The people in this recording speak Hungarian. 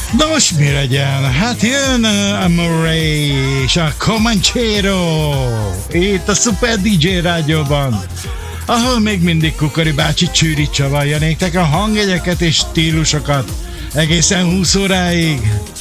Na most mi legyen? Hát jön a Murray és a Comanchero itt a Super DJ rádióban, ahol még mindig Kukori bácsi csűri csavarja néktek a hangjegyeket és stílusokat egészen 20 óráig.